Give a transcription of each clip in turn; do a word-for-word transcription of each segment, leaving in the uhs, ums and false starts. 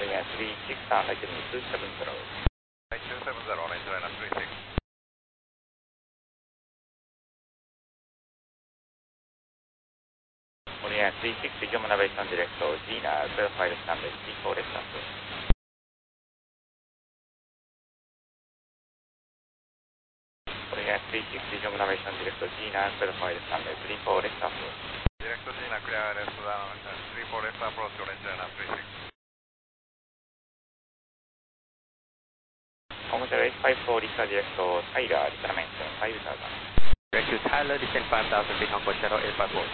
again, three six down, like two seven zero. Right, two seven zero, orange line up three six. Again, three six, German aviation director, Gina, verify the standard, three four left up. Again, three six, German aviation director, Gina, verify the standard, three four left up. Director Gina, clear left down, three four left approach, orange line up three six. Commercial eight five four, Lisa director, Tyler, declaration five thousand. Direct to Tyler, descend five thousand feet on course shadow eight five four.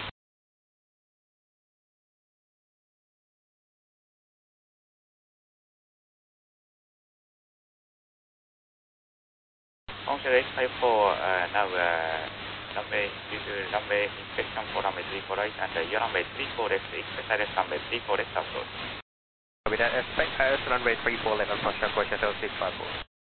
Commercial eight five four, uh, now uh, runway, due to runway inspection for runway three four right and uh, your runway three four left, expect ILS runway three four left approach. With that, expect I L S runway three four left approach on course shadow six five four.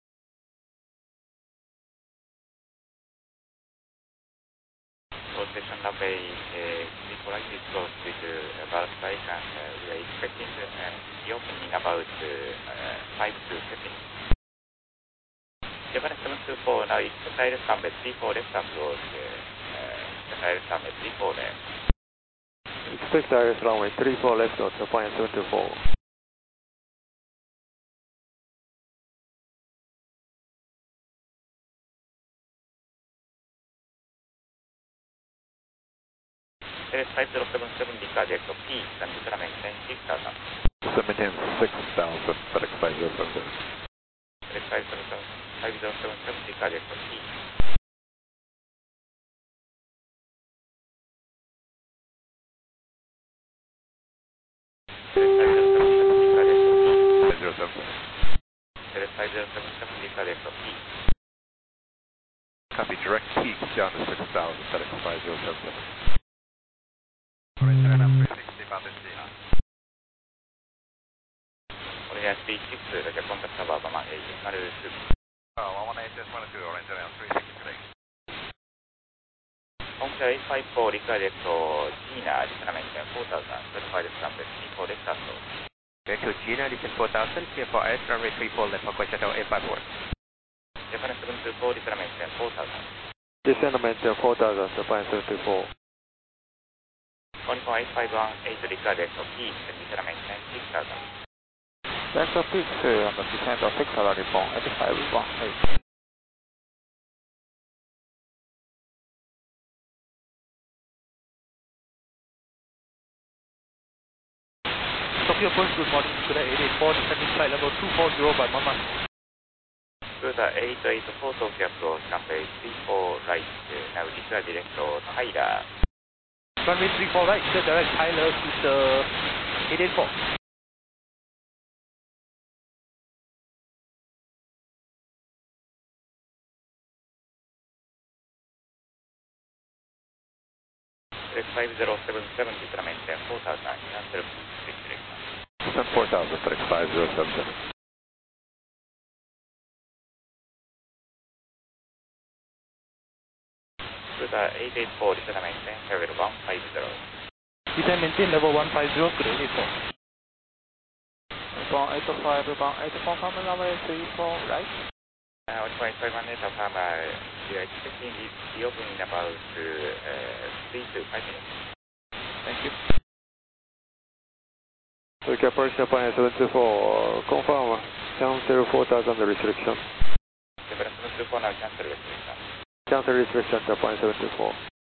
Rotation runway uh, three four right is close with uh, about strike and uh, we are expecting uh, the opening about uh, uh, five to seven. Japan seven two four, now expect ILS runway three four left approach, uh, uh, expect ILS runway three four left. Expect I L S runway three four left on Japan seven two four. L S five zero seven seven, declared to P, and declared maintain six thousand. Maintain six thousand, FedEx five zero seven seven. L S five zero seven seven, declared to P. L S five zero seven seven, declared to P. five zero seven seven. L S five zero seven seven, declared to P. Copy, direct P down to six thousand, FedEx five zero seven seven. Orange line up three six, departed Gina. Again, three six, the contact tower, Bama eight one two. Uh, one one eight one two, orange line up three six, clear. Commercial eight five four, declared to Gina, declared maintain four thousand, certified standard three four left approach. Direct to Gina, descend four thousand, clear for I L S runway three four left on course shadow eight five four. Japan seven two four, declared maintain four thousand. Descend maintain four thousand, Japan seven two four. Conico eight five one eight, declared to P, and declared maintain six thousand. Delta six on the descent of six thousand Nippon eight five one eight. Tokyo Approach, good morning, Suda eight eight four, descending flight level two four zero by Mama. Suda eight eight four, Tokyo approach, runway three four right, uh, now declared director Tyler. Runway three four right, clear direct Tyler to the eight eight four. L S five zero seven seven, declared maintain four thousand, cancel six direction. Descend four thousand, FedEx five zero seven seven. Suda eight eight four, declared maintain level one five zero. Descend maintain level one five zero to the eight eight four. Nippon eight five one eight, confirm runway three four right. Uh, one point five one eight, Alpha, we are expecting the, the opening about uh, uh, three to five minutes. Thank you. Tokyo Approach Japan seven two four, confirm, cancel four thousand restriction. Japan seven two four, now cancel restriction. Cancel restriction Japan seven two four.